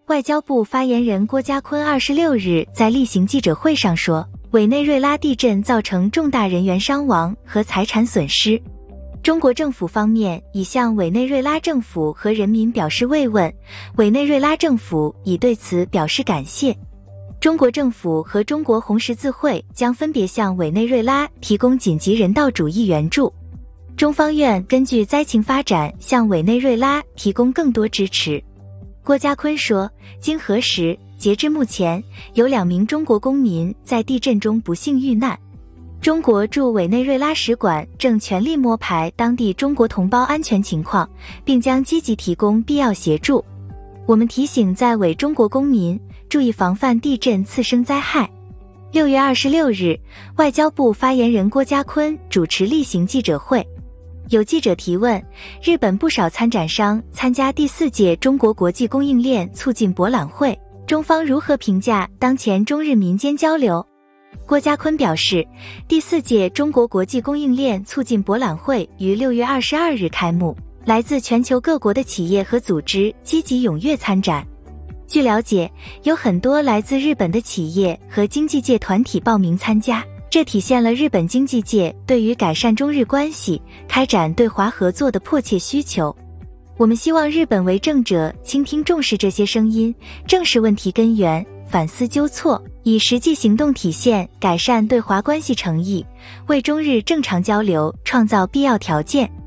外交部发言人郭家坤26日在例行记者会上说，委内瑞拉地震造成重大人员伤亡和财产损失。中国政府方面已向委内瑞拉政府和人民表示慰问，委内瑞拉政府已对此表示感谢。中国政府和中国红十字会将分别向委内瑞拉提供紧急人道主义援助。中方愿根据灾情发展向委内瑞拉提供更多支持。郭家坤说，经核实，截至目前，有2名中国公民在地震中不幸遇难。中国驻委内瑞拉使馆正全力摸排当地中国同胞安全情况，并将积极提供必要协助。我们提醒在委中国公民注意防范地震次生灾害。6月26日，外交部发言人郭家坤主持例行记者会。有记者提问，日本不少参展商参加第4届中国国际供应链促进博览会，中方如何评价当前中日民间交流？郭家坤表示，第4届中国国际供应链促进博览会于6月22日开幕，来自全球各国的企业和组织积极踊跃参展。据了解，有很多来自日本的企业和经济界团体报名参加，这体现了日本经济界对于改善中日关系、开展对华合作的迫切需求。我们希望日本为政者倾听重视这些声音，正视问题根源，反思纠错，以实际行动体现改善对华关系诚意，为中日正常交流创造必要条件。